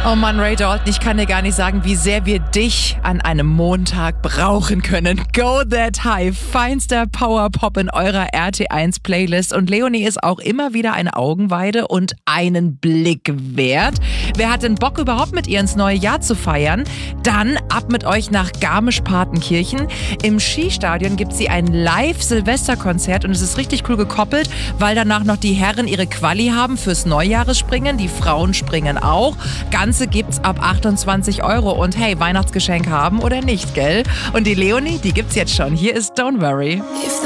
Oh Mann, Ray Dalton, ich kann dir gar nicht sagen, wie sehr wir dich an einem Montag brauchen können. Go That High, feinster Powerpop in eurer RT1 Playlist. Und Leonie ist auch immer wieder eine Augenweide und einen Blick wert. Wer hat denn Bock, überhaupt mit ihr ins neue Jahr zu feiern? Dann ab mit euch nach Garmisch-Partenkirchen. Im Skistadion gibt sie ein Live-Silvesterkonzert und es ist richtig cool gekoppelt, weil danach noch die Herren ihre Quali haben fürs Neujahresspringen. Die Frauen springen auch. Ganze gibt's ab 28 € und hey, Weihnachtsgeschenk haben oder nicht, gell? Und die Leonie, die gibt's jetzt schon. Hier ist Don't Worry.